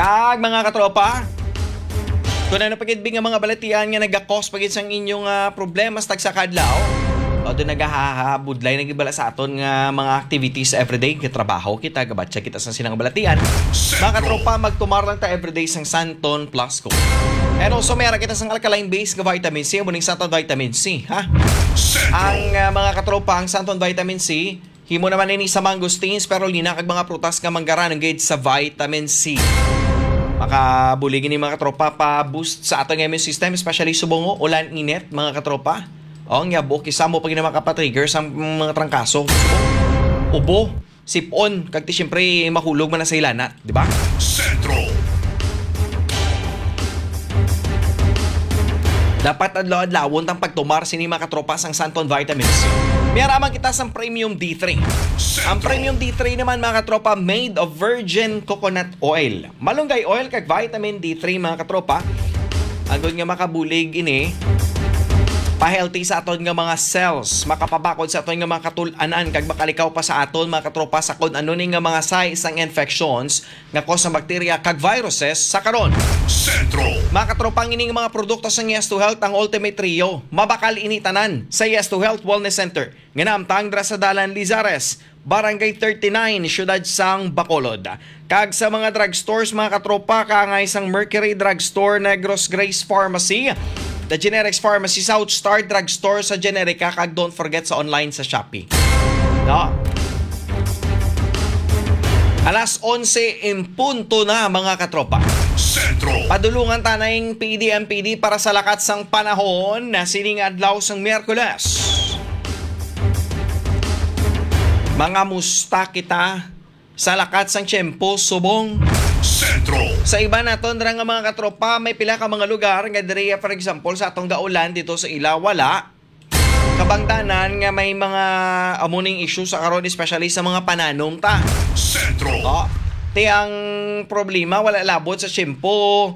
Kag mga katropa, kung ano pagitbing nga mga balatian nga nagakos pagit sang inyong problema sa tagsakadlaw, o doon nagahahabudlay nagibala sa aton nga mga activities everyday, kitrabaho kita, gabatsa kita sa sinang balatian. Mga katropa, magtumar lang ta everyday sang Santon Plus ko. And also, meron kita sang alkaline base nga vitamin C, muning Santon Vitamin C, ha? Ang mga katropa, ang Santon Vitamin C, himo naman ini sa mangosteens, pero lina kag mga prutas nga manggaran ng sa vitamin C. Makabuligin ni mga katropa pa-boost sa atong immune system, especially subongo, ulan, init, mga katropa. O, nga bo, kisamo pag na makapatrigger sa mga trangkaso. Ubo, sipon, kagti siyempre mahulog man na sa ilanat, di ba? Sentro. Dapat adlaw-adlawon tang pagtumar sini mga katropa sang Santon Vitamin C. Mayaraman kita sa Premium D3. Ang Premium D3 naman mga katropa, made of virgin coconut oil. Malunggay oil kag vitamin D3 mga katropa. Agad nga makabulig ini, pa-healthy sa aton nga mga cells, makapabakod sa aton nga mga katul-anan kag makalikaw pa sa aton mga katropa sa kun ano ni nga mga size ang infections nga cause ng bacteria kag viruses sa karon. Sentro. Mga katropa, ini nga mga produkto sa Yes to Health ang ultimate trio. Mabakal initanan sa Yes to Health Wellness Center. Nganamtang dra sa Dalan Lizares, Barangay 39, Siyudad sang Bacolod. Kag sa mga drugstores mga katropa, kaangay sang Mercury Drugstore, Negros Grace Pharmacy, The Generics Pharmacy, South Star Drugstore sa Generica, kag don't forget sa online sa Shopee. No? Alas 11 in punto na mga katropa. Sentro. Padulungan tanayng PDMPD para sa lakat sang panahon na sining adlaw sang Miyerkules. Mga musta kita sa lakat sang tiyempo subong. Sentro. Sa iba naton dra nga mga katropa, may pila ka mga lugar nga diri for example sa atong Gaulan dito sa Ila wala. Kabangtanan nga may mga amuning issue sa karon, especially sa mga pananom ta. Sentro. Oh, ti ang problema wala labot sa tiyempo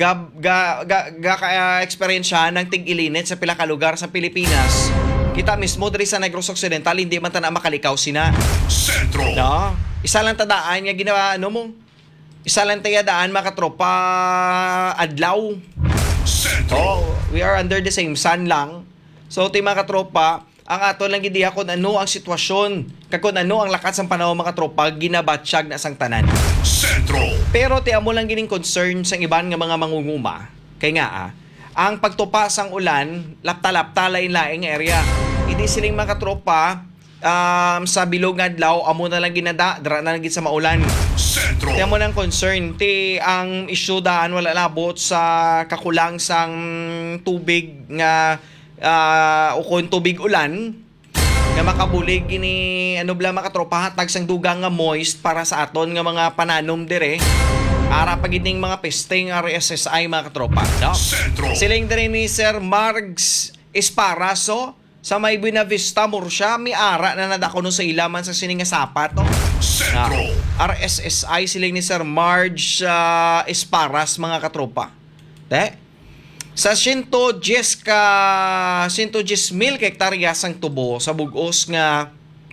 experience ng tig-ilinit sa pila ka lugar sa Pilipinas. Kita mismo diri sa Negros Occidental hindi man ta na makalikaw sina. Sentro. No? Isa lang tadaan nga ginawa ano mo. Isa lang tayadaan mga katropa adlaw. Sentro. Oh, we are under the same sun lang. So ti mga katropa, ang ato lang gidiha kung ano ang sitwasyon, kung ano ang lakas ng panahon mga katropa, ginabatsyag na sang tanan. Sentro. Pero ti amo lang gining concern sa iban nga mga mangunguma. Kay nga ang pagtupa sang ulan, lapta-lapta lain-laing area. Hindi siling mga katropa sa bilog nga adlaw amo na lang ginada, dra na lang gid sa maulan. Sentro. Ti amo nang concern ti ang issue daan wala labot sa kakulang sang tubig nga ukon tubig ulan nga makabulig ini ano bla makatropa hatag sang dugang nga moist para sa aton nga mga pananom dire. Ara pagining mga pesting RSSI mga katropa. No? Siling dire ni Sir Margs Esparaso sa may Buena Vista, Murcia, may ara na nadako no sa ilaman sa sining nga sapat. No? RSSI siling ni Sir Marge Esparas mga katropa. Sa 110 mil hektarya sang tubo sa bugos nga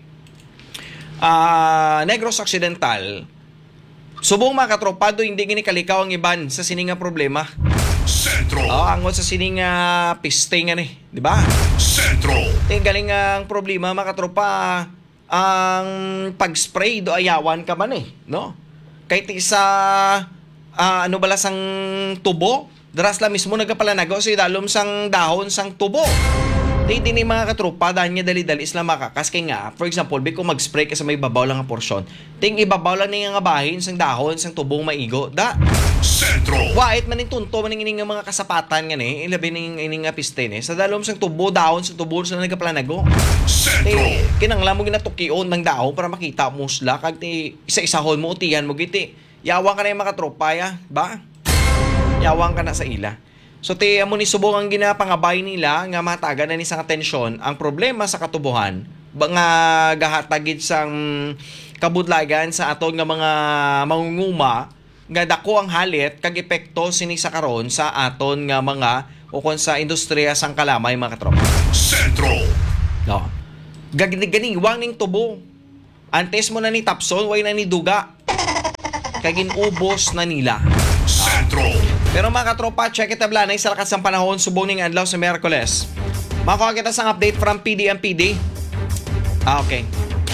Negros Occidental, subong mga katropa do hindi gini kalikaw ang iban sa sining nga problema. Sentro. Angon sa sining nga pisting ani, di ba? Sentro. Galing ang problema mga katropa, ang pag-spray do ayawan ka man no? Kahit isa ano bala sang tubo, daras la mismo nagapalanago sa idalom sang dahon sang tubo. Di ni mga katropa, dahil niya dali-dali isla makakas. Kaya nga, for example, kung mag-spray ka sa may babaw lang nga porsyon, ting ibabaw lang niya nga bahin sang dahon, sang tubong maigo. Sentro. Wait, maning tunto, maning ining mga kasapatan nga ilabi ning nga piste sa dalom sang tubo, dahon sang tubo sa nagapalanago. Sentro. Kinanglan mo ginatukion ng dahon para makita mo sila. Kag isa-isahon mo, utihan mo, giti. Yawang ka na yung mga katropa, ba? Yawang ka na sa ila. So ti amo ni subong ang ginapangabay nila nga matagan na ni sang atensyon ang problema sa katubuhan nga gahatagid sang kabudlagan sa aton nga mga mangunguma nga dako ang halit kag epekto sini sa karon sa aton nga mga ukon sa industriya sang kalamay mga katropa. Sentro. No. Gani wang ning tubo. Antes mo na ni tapson, way na ni duga. kay ginubos na nila. Sentro. Pero mga katropa, check it ablanay sa lakas ng panahon subong ning adlaw sa Miyerkules. Makuha kita sang update from PDMPD. Okay.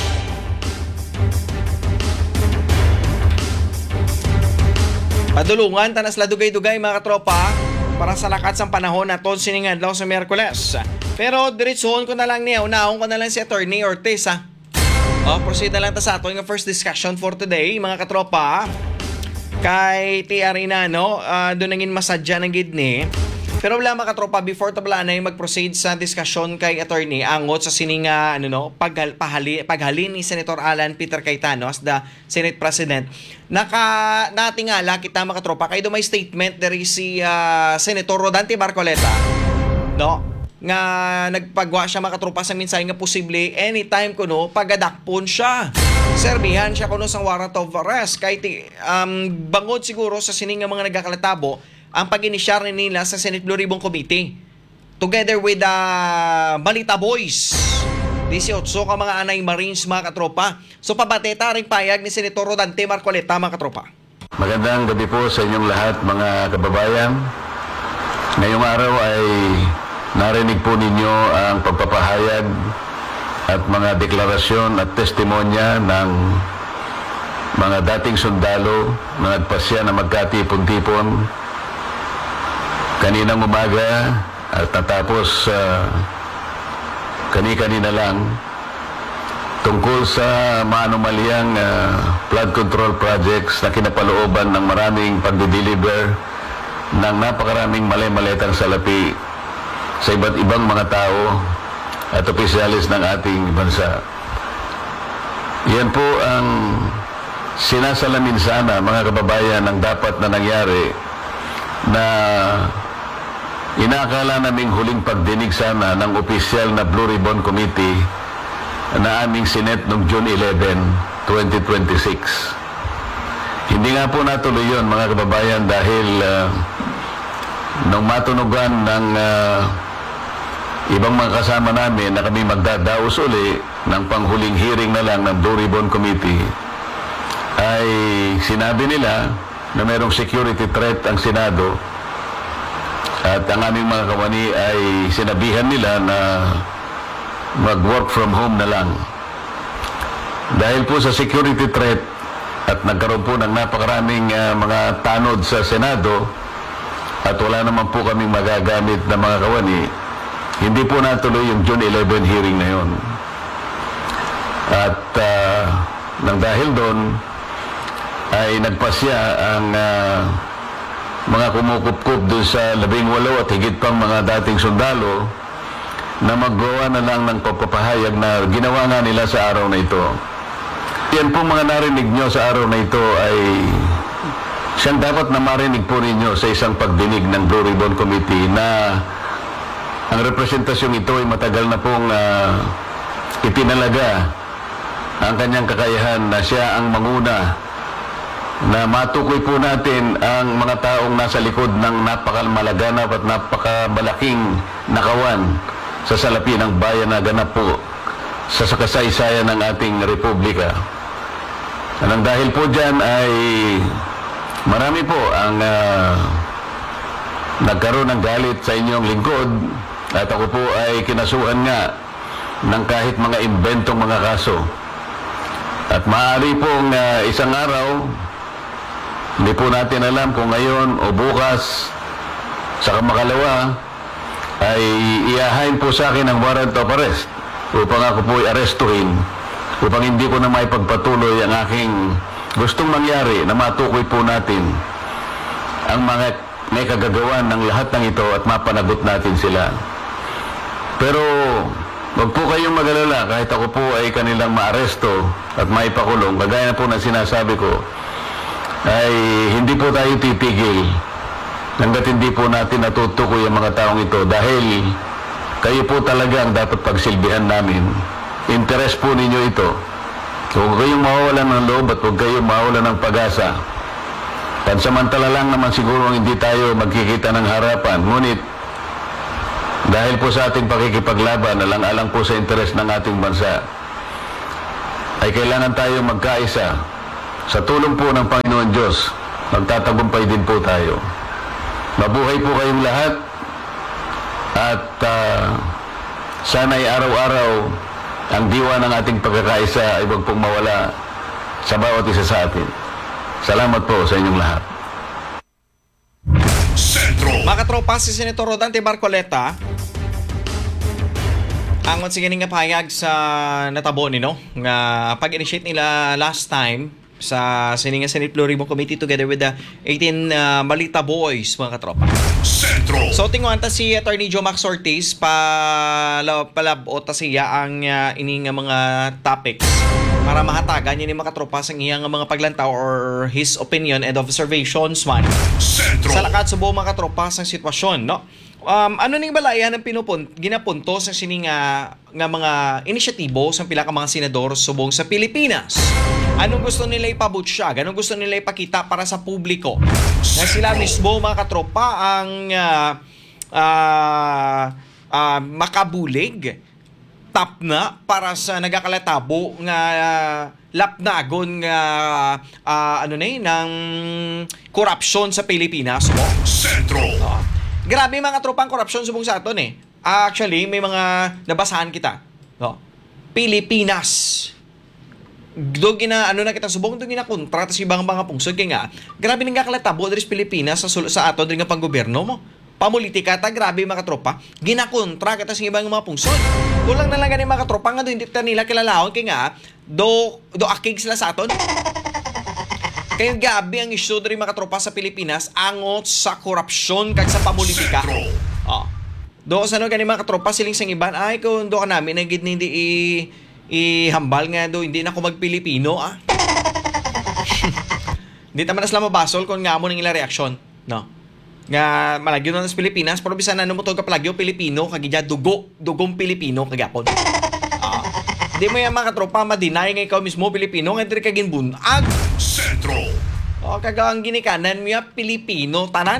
Padulungan tanas la dugay-dugay mga katropa para sa lakas ng panahon naton sining adlaw sa Miyerkules. Pero diretsohon ko na lang niya, unaon ko na lang si Attorney Ortiz ha. Proceed na lang ta sa ato yung first discussion for today mga katropa. Kay Tiarina doon nangin masadya ng gidni. Pero wala mga katropa, before tabla na yung mag-proceed sa discussion kay Attorney angot sa sininga paghalin ni Senator Alan Peter Cayetano as the Senate President. Natingala kita mga katropa kay do may statement dari si Senator Rodante Marcoleta nga nagpagwa siya mga katropa sa mensahe nga posible anytime kuno pagadakpon siya. Serbihan siya kuno sang warrant of arrest kay bangod siguro sa sining nga mga nagakalatabo ang pag-inisyar nila sa Senate Blue Ribbon Committee together with Malita Boys 18 ka mga anay Marines mga katropa. So pabateta ring payag ni Senator Rodante Marcoleta mga katropa. Magandang gabi po sa inyong lahat mga kababayan. Ngayong araw ay narinig po ninyo ang pagpapahayag at mga deklarasyon at testimonya ng mga dating sundalo na nagpasya na magkatipon-tipon kaninang umaga at natapos kani-kanina lang tungkol sa maanumalyang flood control projects na kinapalooban ng maraming pagdideliver ng napakaraming mali-maletang salapi sa iba't ibang mga tao at opisyalis ng ating bansa. Yan po ang sinasalamin sana mga kababayan ng dapat na nangyari na inakala naming huling pagdinig sana ng opisyal na Blue Ribbon Committee na aming Senate noong June 11, 2026. Hindi nga po natuloy yun mga kababayan dahil nung matunugan ng ibang mga kasama namin na kami magdadaos uli ng panghuling hearing na lang ng Blue Ribbon Committee ay sinabi nila na mayroong security threat ang Senado at ang aming mga kawani ay sinabihan nila na mag-work from home na lang. Dahil po sa security threat at nagkaroon po ng napakaraming mga tanod sa Senado at wala naman po kaming magagamit na mga kawani, hindi po natuloy yung June 11 hearing na yun. At nang dahil doon, ay nagpasya ang mga kumukup-kup doon sa 18 at higit pang mga dating sundalo na maggawa na lang ng pagpapahayag na ginawa nga nila sa araw na ito. Yan po mga narinig nyo sa araw na ito ay siyang dapat na marinig po ninyo sa isang pagdinig ng Blue Ribbon Committee na ang representasyong ito ay matagal na pong itinalaga ang kanyang kakayahan na siya ang manguna na matukoy po natin ang mga taong nasa likod ng napakamalaganap at napakamalaking nakawan sa salapi ng bayan na ganap po sa kasaysayan ng ating republika. Anong dahil po dyan ay marami po ang nagkaroon ng galit sa inyong lingkod at ako po ay kinasuhan nga ng kahit mga inventong mga kaso. At maaari pong isang araw, hindi po natin alam kung ngayon o bukas, sa makalawa, ay iahain po sa akin ang warrant of arrest upang ako po i-arestuhin upang hindi ko na maipagpatuloy ang aking gustong mangyari na matukoy po natin ang mga may kagagawan ng lahat ng ito at mapanagot natin sila. Pero wag po kayong mag-alala kahit ako po ay kanilang maaresto at maipakulong, kagaya po na sinasabi ko, ay hindi po tayo titigil hanggat hindi po natin natutukoy ang mga taong ito dahil kayo po talaga ang dapat pagsilbihan namin. Interes po ninyo ito. Huwag kayong mawawalan ng loob at huwag kayong mawawalan ng pag-asa. Pansamantala lang naman siguro hindi tayo magkikita ng harapan. Ngunit dahil po sa ating pakikipaglaban, alang-alang po sa interes ng ating bansa, ay kailangan tayo magkaisa Sa tulong po ng Panginoon Diyos, magtatagumpay din po tayo. Mabuhay po kayong lahat at sana'y araw-araw ang diwa ng ating pagkakaisa ay huwag pong mawala sa bawat isa sa atin. Salamat po sa inyong lahat. Mga katropa, si Senator Rodante Marcoleta angon sige nga pahayag sa natabo ni no nga pag-initiate nila last time sa sininga Senate Blue Ribbon Committee together with the 18 Malita Boys, mga katropa. So tinguan ta si Attorney Joe Max Ortiz palabot ta siya ang ining mga topics para mahatagan niya ni mga katropa sa iyang mga paglantaw or his opinion and observations man sa lakat sa buong mga katropa sa sitwasyon, no? Ano ning balayan ang ginapunto sa sining nga mga inisyatibo sa pila ka mga senador subong sa Pilipinas? Anong gusto nila ipabutyag? Anong gusto nila ipakita para sa publiko? Na sila mismo, mga katropa, ang makabulig, tapna para sa nagakalatabo nga lapnagon nga ng korupsyon sa Pilipinas mo. Grabe mga tropang korupsyon subong sa aton eh. Actually, may mga nabasahan kita. No? Pilipinas. Dog na kita subong dog na kontrata sa ibang mga pungsod kay nga. Grabe nang kakalatabo diri sa Pilipinas sa aton diri nga panggobyerno mo. Pamulitika ta, grabe mga tropa. Ginakontra kita sa ibang mga pungsod. Kulang na lang gani mga tropa nga hindi ta nila kilalaon kay nga do akig sila sa aton. Kaya gabi ang isyu diri mga tropa sa Pilipinas angot sa korupsyon kag sa pamulitika. Do sa gani mga tropa siling sang iban ay kung do ka namin nagid hindi ihambal nga do hindi na ako mag-Pilipino Hindi ta man sila mabasol kung nga mo ning ila reaksyon, no? Nga malagyo na sa Pilipinas pero bisan ano mo to ka palagyo Pilipino kagidya dugong Pilipino kagapon. Di mo yan mga tropa ma-deny nga ikaw mismo Pilipino nga diri ka ginbunag. Kaga ang ginikanan mo Pilipino tanan.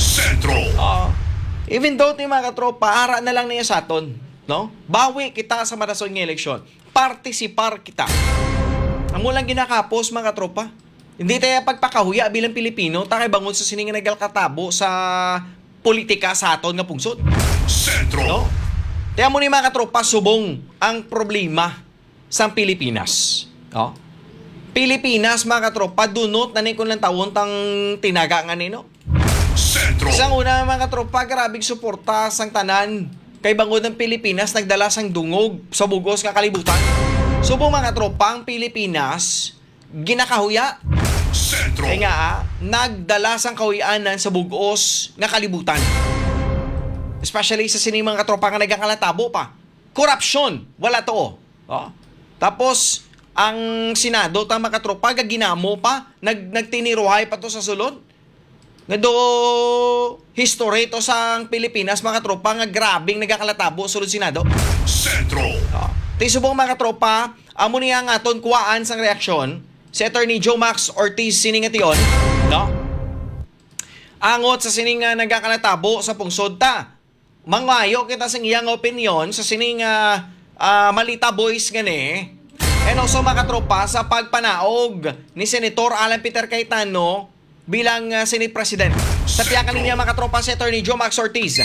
Even though ni mga tropa ara na lang niya sa aton, no? Bawi kita sa marason nga eleksyon. Partisipar kita. Ang mulang ginakapos mga tropa. Hindi tayo pagpakahuya bilang Pilipino, tayo bangon sa sining nagalkatabo sa politika sa aton nga pungsod. No? Kaya mo ni mga tropa subong ang problema sa Pilipinas. No? Pilipinas mga tropa dunot na ni kun lang tawon tang tinaga nga nino. Isang una mga tropa grabing suporta sang tanan kay bangon ng Pilipinas nagdala sang dungog sa bugos nga kalibutan. Subong mga tropa ang Pilipinas ginakahuya. Kaya nga, nagdala sang kahuyanan sa bugos nga kalibutan. Especially sa sining mga katropa nga nagkakalatabo pa. Korupsyon, wala to. Tapos, ang Senado, tama katropa, ginamo pa, nagtiniruhay pa to sa sulod. Nga do, history to sa Pilipinas, mga katropa, nga grabing nagkakalatabo sulod Senado. Tisubong mga katropa, amo niya nga aton kuwaan sang reaksyon, si Attorney Joe Max Ortiz siningation, no? Angot sa sining nagkakalatabo sa pungsod ta. Mangmayo kita sa iyang opinion sa sining Malita Boys gani. And also mga tropa sa pagpanaog ni Senator Alan Peter Cayetano bilang Senate President. Sa piyakan niya mga tropa si Attorney Joe Max Ortiz.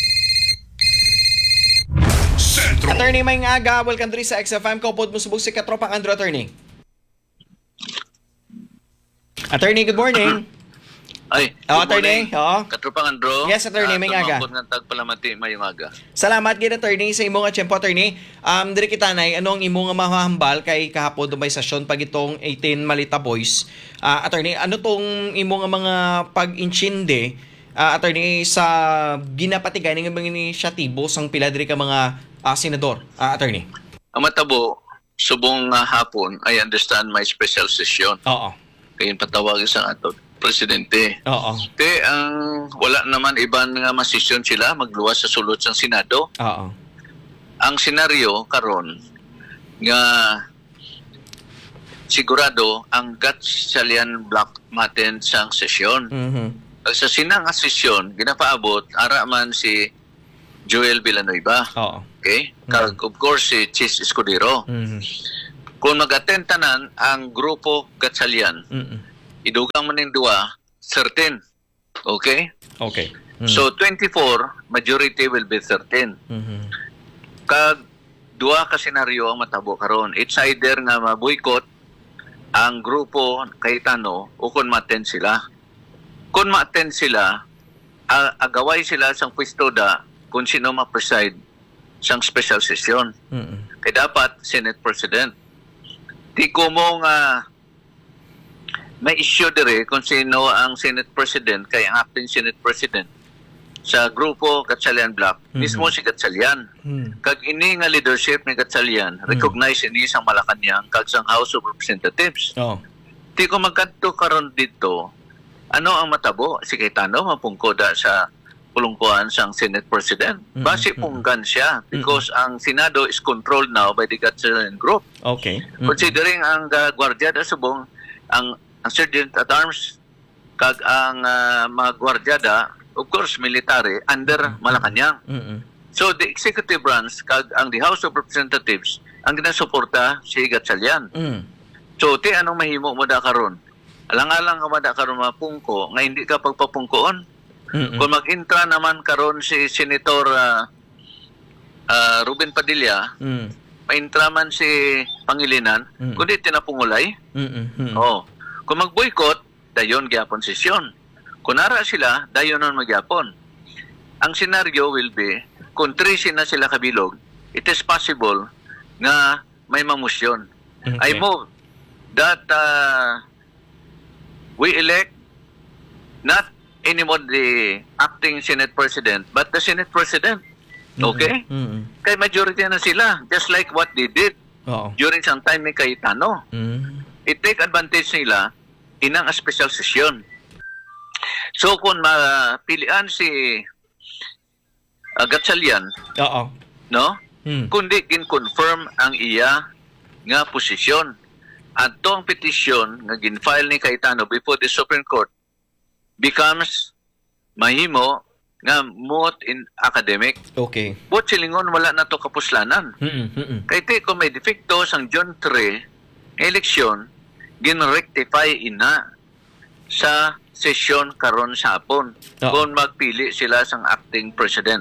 Attorney Mayng Aga, welcome diri sa XFM. Kaupod mo subog si katropang Andrew Attorney. Attorney, good morning. Ay, Attorney. Katropang Andro. Yes, Attorney, may aga. Ng tagpalamati mayong aga. Salamat gid Attorney sa imong tiyempo, Attorney. Diri kita nay anong imong mahahambal kay kahapon dumay session pag itong 18 Malita Boys. Attorney, ano tong imong mga pag-inchinde Attorney sa ginapatigan ng mga inisyatibo sang pila diri ka mga senador, Attorney? Ang matabo subong hapon, I understand my special session. Oo. Kaya patawagin sa ato presidente. Oo. Te ang wala naman iban nga masisyon sila magluwas sa sulod sang Senado. Oo. Ang senaryo karon nga sigurado ang Gatchalian block maten sang sesyon. Sa sinang sesyon ginapaabot ara man si Joel Villanueva. Oo. Okay? Of course si Chis Escudero. Kung mag-attend tanan ang grupo Gatchalian, idugang man ning duwa, certain. Okay? Okay. So 24, majority will be 13. Kag duwa ka senaryo ang matabo karon. It's either nga ma-boycott ang grupo Cayetano o kung ma-attend sila. Kung ma-attend sila, agaway sila sang pwesto da kung sino ma-preside sang special session. Kaya dapat Senate President. Di ko mo nga may issue dire kung sino ang Senate President kay ang acting Senate President sa grupo Gatchalian Bloc, mismo si Gatchalian. Kag ini nga leadership ni Gatchalian, recognize ini sa Malacanang kag sa House of Representatives. Di ko magkadto karon dito, ano ang matabo? Si Cayetano mapungkoda sa pulungkuan sang Senate President. Base punggan siya because ang Senado is controlled now by the Gatchalian Group. Okay. Considering ang Guardia da Subong, ang Sergeant at Arms, kag ang mga Guardiada, of course, military, under Malacanang. So, the executive branch, kag ang the House of Representatives, ang ginasuporta si Gatchalian. So, anong mahimo mo da karon? Alang-alang ka mo da karon mapungko, nga hindi ka pagpapungkoon. Kung mag-intra naman karon si Senator Ruben Padilla, ma-intra man si Pangilinan, kundi tinapungulay. Kung mag-boycott, dayon gyapon sesyon. Kunara sila, dayon nun magyapon. Ang senaryo will be, kung 13 na sila kabilog, it is possible na may mamusyon. I move that we elect not anymore the acting Senate President, but the Senate President. Okay? Kay majority na sila, just like what they did during some time ni Cayetano. I-take advantage nila inang a special session. So kung mapilian si Gatchalian, no? Kundi gin-confirm ang iya nga posisyon. At tong petisyon nga gin-file ni Cayetano before the Supreme Court becomes mahimo nga moot in academic. Okay. But silingon wala na to kapuslanan. Kaya kung may defecto sang John 3 eleksyon, gin-rectify ina sa sesyon karon sa hapon kung magpili sila sang acting president.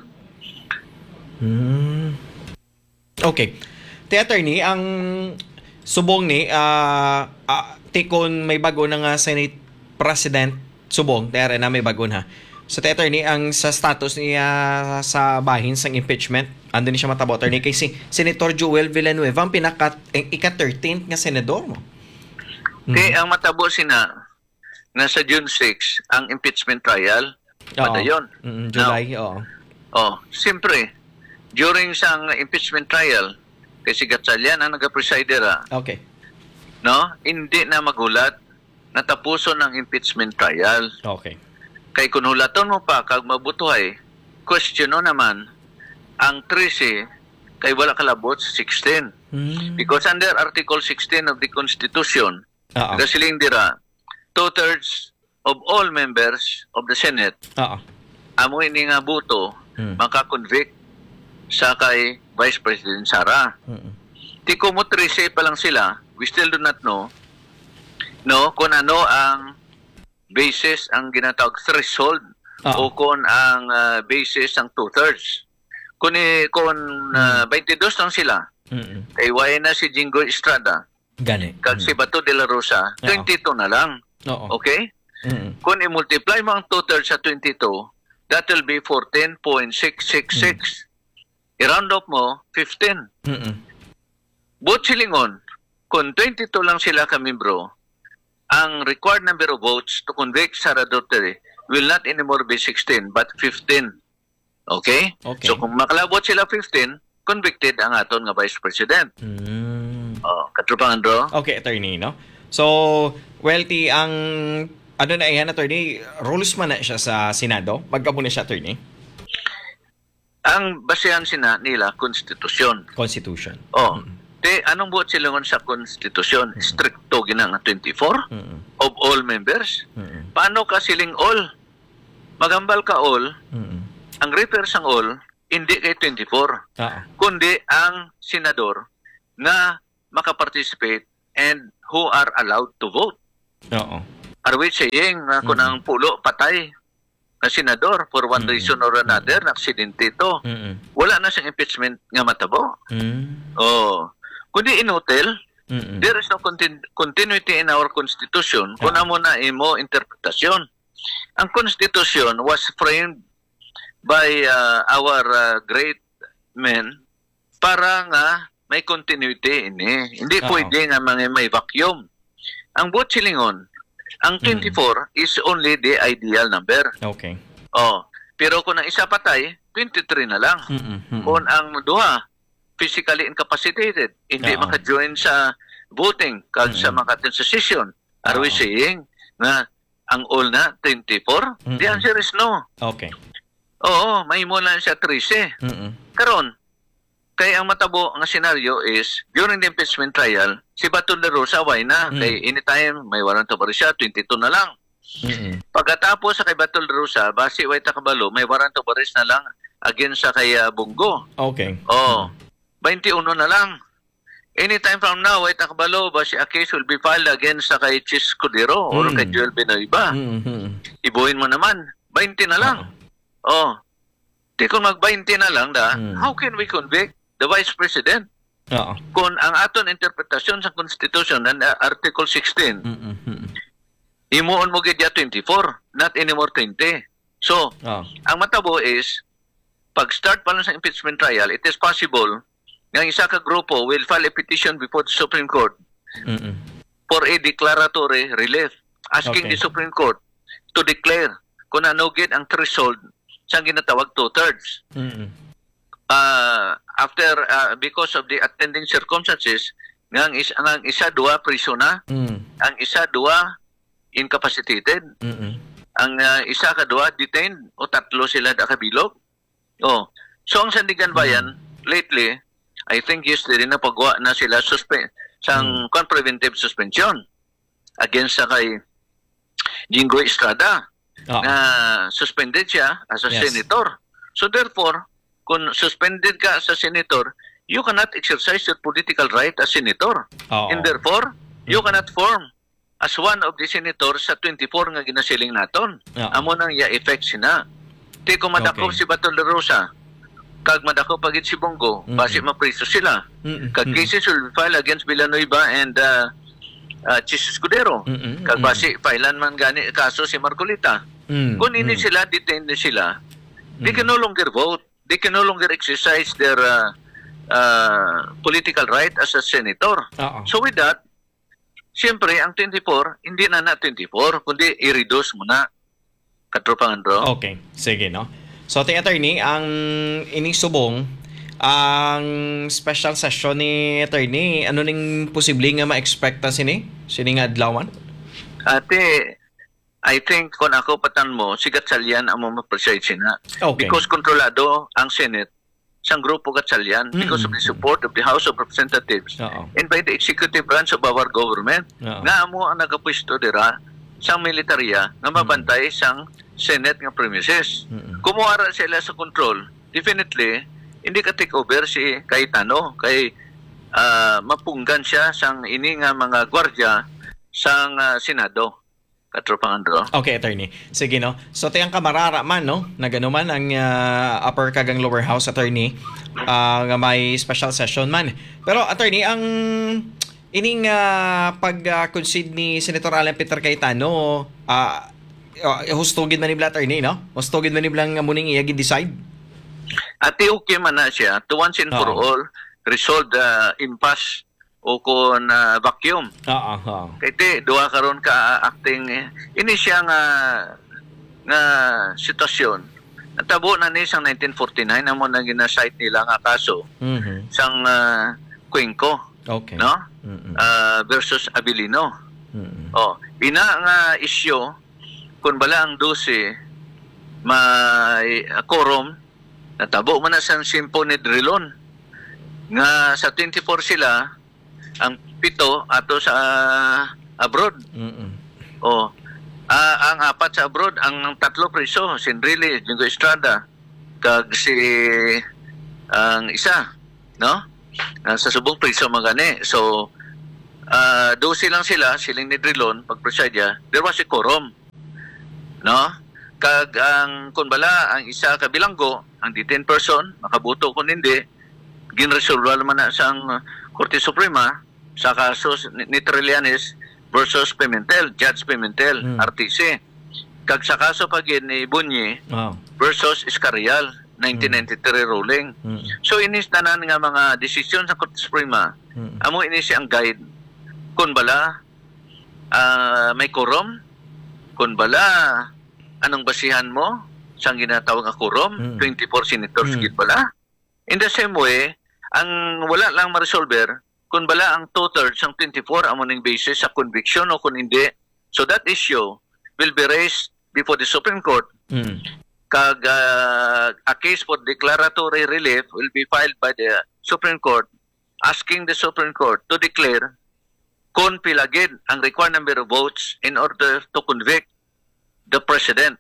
Okay. Attorney, ang subong ni tikon may bago na nga Senate President subong, tera na may bago na. So attorney, ang sa status niya sa bahin sang impeachment, ando ni siya matabo attorney kay si Senator Joel Villanueva ang ika-13th nga senador mo. Kaya ang matabo sina nasa June 6 ang impeachment trial. Padayon. July, siyempre, during sang impeachment trial, kasi Gatchalian ang nag-presider okay. No? Hindi na magulat natapuson ng impeachment trial. Okay. Kay kung hulaton mo pa, kag mabutuhay, question naman ang 13 kay wala kalabot sa 16. Because under Article 16 of the Constitution, gasiling dira, 2/3 of all members of the Senate amoy ni nga buto makakonvict sa kay Vice President Sara. Di ko mo 13 pa lang sila, we still do not know kung ano ang basis ang ginatawag threshold o kung ang basis ang 2/3. Kung 22 lang sila, kay way na si Jingo Estrada, kag si Bato de la Rosa, 22 na lang. Okay? Kung i-multiply mo ang 2/3 sa 22, that will be 14.666. I-round off mo, 15. But silingon, kung 22 lang sila ka-membro, ang required number of votes to convict Sara Duterte will not anymore be 16, but 15. Okay? So kung makalabot sila 15, convicted ang aton nga Vice President. Katrupang Andro? Okay, attorney, no? So, ang na yan, attorney, rules man na siya sa Senado? Magkabo na siya, attorney? Ang basehan sina nila, Constitution. Constitution. Anong buot silangon sa Constitution? Stricto ginang 24 of all members. Paano ka siling all? Magambal ka all, ang refer sang all, hindi kay 24. Kundi ang senador na makaparticipate and who are allowed to vote. Oo. Are we saying na kung ang pulo patay na senador for one reason or another, na-aksidente ito, wala na siyang impeachment nga matabo. Oh. Kundi inutil, there is no continuity in our constitution kung amo na imo interpretasyon. Ang constitution was framed by our great men para nga may continuity ini. Hindi pwede nga may vacuum. Ang vote silingon, ang 24 is only the ideal number. Okay. Oh, pero kung ang isa patay, 23 na lang. Kung ang duha physically incapacitated, hindi maka-join sa voting, kag sa maka-attend sa session, are we saying na ang all na 24? The answer is no. Okay. Oo, may mo lang siya 13. Karon, kaya ang matabo nga senaryo is, during the impeachment trial, si Bato de Rosa, why na? Kay anytime, may warrant of arrest siya, 22 na lang. Pagkatapos sa kay Bato de Rosa, basi way takabalo, may warrant of arrest na lang against sa kay Bungo. Okay. Oh, 21 na lang. Anytime from now, way takabalo, basi a case will be filed against sa kay Chis Cudero or kay Joel Benoiba. Ibuhin mo naman, 20 na lang. Oh, di kung mag-20 na lang how can we convict the Vice President? Kung ang aton interpretasyon sa Constitution and Article 16, imuon mo gid 24, not anymore 20. So, ang matabo is, pag-start pa lang sa impeachment trial, it is possible nga isa ka grupo will file a petition before the Supreme Court for a declaratory relief, asking the Supreme Court to declare kung ano gid ang threshold sa ginatawag 2/3. After because of the attending circumstances, ang isa duwa priso na, ang isa duwa incapacitated, ang isa kadua detained o tatlo sila kabilog. Oh, so ang Sandigan Bayan lately, I think yesterday na pagwa na sila sang preventive suspension against sa kay Jingo Estrada na suspended siya as a senator. So therefore, kung suspended ka as a senator, you cannot exercise your political right as senator. And therefore, you cannot form as one of the senators sa 24 nga ginasiling naton. Amo nang effect sina. Di kung madakop si Bato de Rosa, kag madakop pagit si Bongo, basi mapriso sila. Kag cases will be filed against Villanueva and Chis Escudero. Kag basi filean man gani kaso si Marcolita. Kung ini sila, detained sila, they can no longer vote. They can no longer exercise their political right as a senator. So with that, siyempre, ang 24, hindi na 24, kundi i-reduce mo na. Katropang Andro. Okay, sige, no? So, attorney, ang ining subong, ang special session ni attorney, ano ning posible nga ma-expecta sini nga adlawan? Ate, I think kung ako patan mo, si Gatchalian ang ma-preside sina. Okay. Because kontrolado ang Senate sang grupo Gatchalian because of the support of the House of Representatives and by the executive branch of our government. Nga amo ang nagapwesto dira sang militarya nga mabantay sang Senate nga premises. Kumuara sila sa control, definitely hindi ka take over si Cayetano kay mapunggan siya sang ini nga mga gwardiya sang Senado. Katropang Andro. Okay, attorney. Sige, no? So, tayang kamarara man, no? Na ganuman ang upper kagang lower house, attorney, nga may special session man. Pero, attorney, ang ining pag-concede ni Senator Alan Peter Cayetano, hustugid man nibla, attorney, no? Hustugid man nibla nga muning iyagi decide? Ati okay man na siya to once and for all resolve the impasse o kung vacuum. Kaya duha karon ka acting ini siya nga sitwasyon. Natabo na ni sang 1949 amo na gina-cite nila nga kaso sang Cuenco. Okay. No? Versus Abilino. Oh, ina nga isyu kun bala ang 12 may quorum natabo man na sang Symphony Drilon nga sa 24 sila ang 7 ato sa abroad. Oh. Ang 4 sa abroad, ang 3 preso, si Jingo Estrada, kag si ang isa, no? sa subong priso magani. So, do siling ni Drilon, pag-presidya, there was a quorum. No? Kag ang kunbala, ang isa kabilanggo, ang detained person, makabuto kung hindi, ginresolve naman na sa Korte Suprema sa kaso ni Trillanes versus Pimentel, Judge Pimentel, RTC. Kag sa kaso pagin ni Bunye versus Escarial, 1993 ruling. So inis tanan nga mga desisyon sa Korte Suprema, amo inis ang guide kun bala may quorum, kun bala anong basihan mo sa ginatawag nga quorum, 24 senators gid bala. In the same way, ang wala lang ma-resolver kun bala ang 2/3 ang 24 amo ning basis sa conviction o kun hindi. So that issue will be raised before the Supreme Court. Kag a case for declaratory relief will be filed by the Supreme Court asking the Supreme Court to declare kung pilagid ang required number of votes in order to convict the President.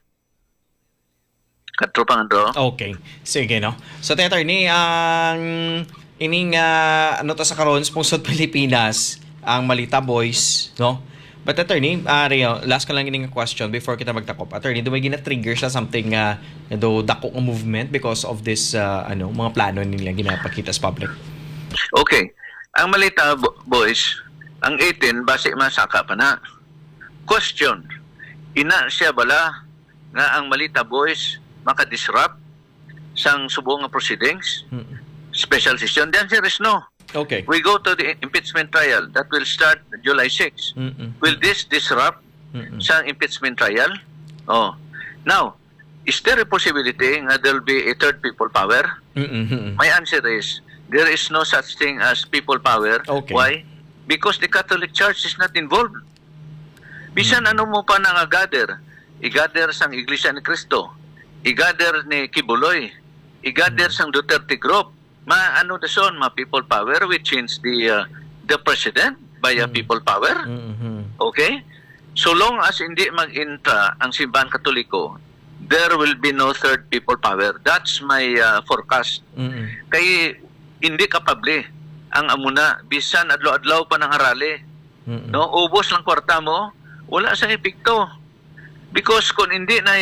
Katropang Andro. Okay. Sige, no? So, attorney, ang ining ano to sa karon sa Pungsod Pilipinas, ang Malita Boys, no? But attorney, Rio, last ko lang ining question before kita magtakop. Attorney, do may gina-trigger sa something do dako nga movement because of this mga plano nila ginapakita sa public? Okay. Ang Malita Boys, ang 18 base masaka pa na. Question. Ina siya bala nga ang Malita Boys maka-disrupt sang subong nga proceedings? Special session? The answer is no. Okay. We go to the impeachment trial that will start July 6. Will this disrupt sa impeachment trial? Oh. Now, is there a possibility that there will be a third people power? My answer is, there is no such thing as people power. Okay. Why? Because the Catholic Church is not involved. Bisan ano mo pa nang gather? I-gather sang Iglesia ni Cristo. I-gather ni Kibuloy. I-gather sang Duterte Group. Ano da son, people power, we change the president by a people power. Okay? So long as hindi mag-intra ang simbahan Katoliko, there will be no third people power. That's my forecast. Kay hindi kapable ang amuna bisan adlaw-adlaw pa ng arali. No, ubos lang kwarta mo, wala sa epekto. Because kung hindi na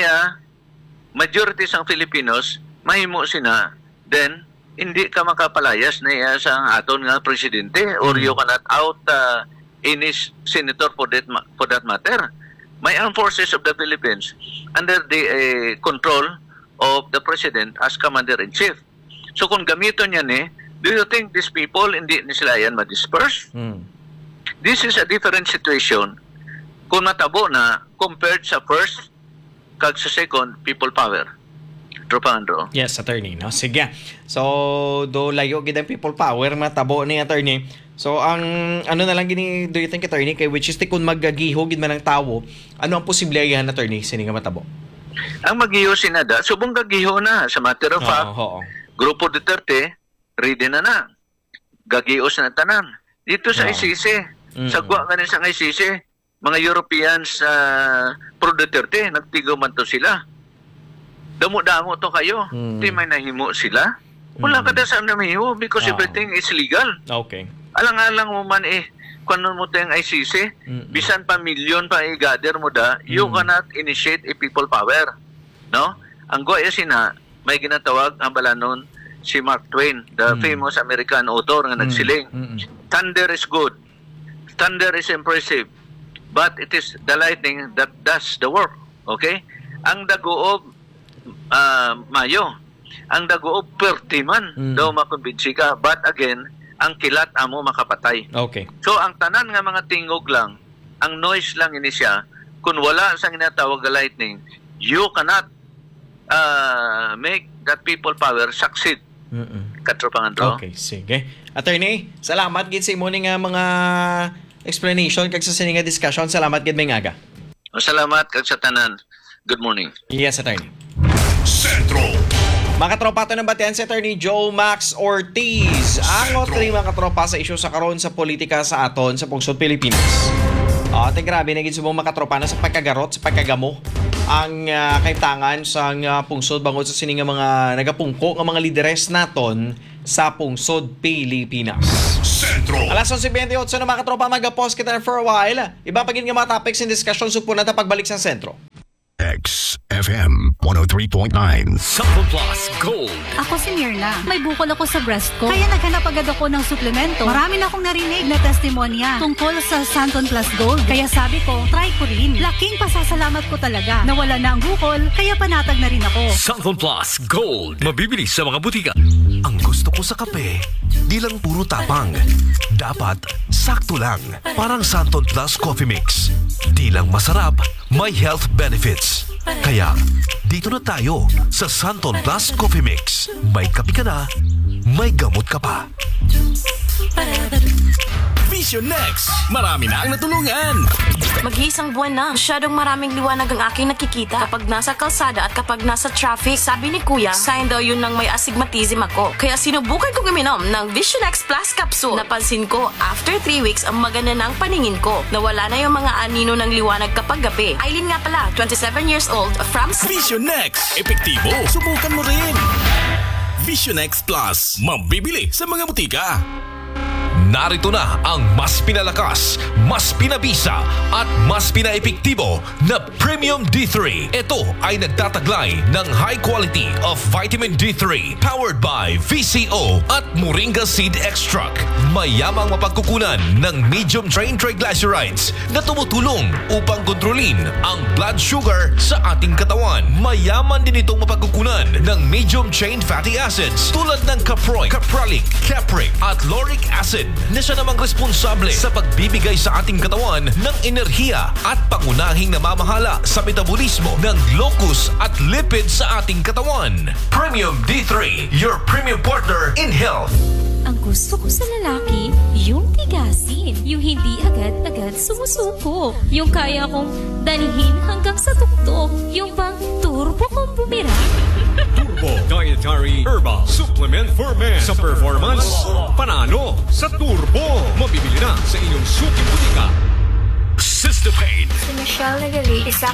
majority sang Filipinos mahimo sina, then hindi ka makapalayas na sa aton nga presidente or you cannot out any senator for that matter. My armed forces of the Philippines under the control of the president as commander-in-chief. So kung gamiton yan do you think these people hindi ni sila yan ma-disperse? This is a different situation kung matabo na compared sa first kag sa second people power. Tropando. Yes, attorney, no? Sige. So, do layo gid ang people power matabo ni attorney. So, ang ano na lang gini do you think attorney kay which is kung magagihog gid man ang tawo, ano ang posibilidad attorney sini nga matabo? Ang magiho sinada subong gagiho na sa matter of fact. Grupo Duterte ready na. Gagios na tanan. Dito sa ICC, sagwa ganin sa ICC, mga Europeans pro Duterte nagtigaw man to sila. Damo-damo to kayo. Di may nahimo sila. Wala ka na saan nahimo because everything is legal. Okay. Alang-alang mo man kung mo tayong ICC, bisan pa milyon pa i-gather mo you cannot initiate a people power. No? Ang goya sina, may ginatawag ang balanon si Mark Twain, the famous American author nga nagsiling. Thunder is good. Thunder is impressive. But it is the lightning that does the work. Okay? Ang dagoob Mayo. Ang dagoob pertiman daw makumbinsi ka. But again, ang kilat amo makapatay. Okay. So ang tanan nga mga tingog lang, ang noise lang ini siya, kung wala sa ginatawag na lightning, you cannot make that people power succeed. Katropang Andro. Okay, sige. Attorney, salamat gid sa imo ni nga mga explanation kag sa sini nga discussion. Salamat gid may ngaga. Salamat kag sa tanan. Good morning. Yes, attorney. Sentro. Mga katropa to ng batian si Attorney Joe Max Ortiz. Ang otri mga katropa sa isyu sa karon sa politika sa aton sa Pungsod Pilipinas. At grabe na gid subong mga katropa na sa pagkagarot, sa pagkagamo ang kaitangan sa pungsod bangod sa sining nga mga nagapungko nga mga lideres naton sa pungsod Pilipinas. Sentro. Alas 11:28 na mga katropa, mag-pause kita for a while. Iba pagin nga mga topics in discussion supo na pagbalik sa sentro. XFM 103.9. Sample Plus Gold. Ako si Mirna. May bukol ako sa breast ko. Kaya naghanap agad ako ng suplemento. Marami na akong narinig na testimonya tungkol sa Santon Plus Gold. Kaya sabi ko, try ko rin. Laking pasasalamat ko talaga. Nawala na ang bukol, kaya panatag na rin ako. Sample Plus Gold. Mabibili sa mga butika. Ang gusto ko sa kape, di lang puro tapang. Dapat sakto lang. Parang Santon Plus Coffee Mix. Di lang masarap, may health benefits. Kaya, dito na tayo sa Santon Plus Coffee Mix. May kape ka na, may gamot ka pa. Vision Next. Marami na ang natulungan. Mag-iisang buwan na. Masyadong maraming liwanag ang aking nakikita. Kapag nasa kalsada at kapag nasa traffic, sabi ni Kuya, sign daw yun ng may astigmatism ako. Kaya sinubukan kong uminom ng Vision X Plus Capsule. Napansin ko, after 3 weeks, ang maganda na ang paningin ko. Nawala na yung mga anino ng liwanag kapag gabi. Aileen nga pala, 27 years old, from... Vision Next. Epektibo. Subukan mo rin. Vision X Plus. Mabibili sa mga butika. Narito na ang mas pinalakas, mas pinabisa at mas pinaepektibo na Premium D3. Ito ay nagtataglay ng high quality of vitamin D3 powered by VCO at Moringa Seed Extract. Mayamang mapagkukunan ng medium chain triglycerides na tumutulong upang kontrolin ang blood sugar sa ating katawan. Mayaman din itong mapagkukunan ng medium chain fatty acids tulad ng caproic, capralic, capric at lauric acid na siya namang responsable sa pagbibigay sa ating katawan ng enerhiya at pangunahing namamahala sa metabolismo ng glucose at lipid sa ating katawan. Premium D3, your premium partner in health. Ang gusto ko sa lalaki, yung tigasin. Yung hindi agad-agad sumusuko. Yung kaya kong dalhin hanggang sa tuktok. Yung bang turbo kong bumira. Turbo Dietary Herbal Supplement for Men. Sa performance, panalo sa turbo. Mabibili na sa inyong suking butika. Sister Pain. Si Michelle Nagali, isa